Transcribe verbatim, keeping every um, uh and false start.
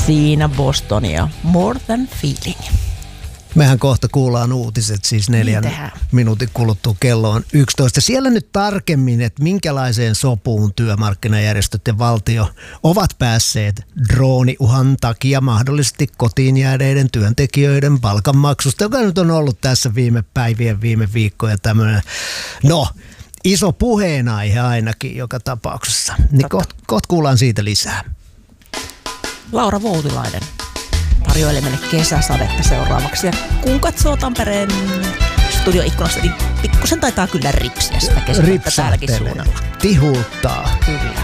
Siinä Bostonia. More Than Feeling. Mehän kohta kuullaan uutiset, siis neljän Niin minuutin kuluttua kello on yksitoista. Siellä nyt tarkemmin, että minkälaiseen sopuun työmarkkinajärjestöt ja valtio ovat päässeet drooniuhan takia mahdollisesti kotiin jääneiden työntekijöiden palkanmaksusta, joka nyt on ollut tässä viime päivien, viime viikkojen tämmöinen, no, iso puheenaihe ainakin joka tapauksessa. Niin kohta koht kuullaan siitä lisää. Laura Voutilainen tarjoilee meille kesäsadetta seuraavaksi. Ja kun katsoo Tampereen studioikkunasta, niin pikkusen taitaa kyllä ripsiä sitä kesäsadetta täälläkin suunnalla. Tihuttaa. Kyllä.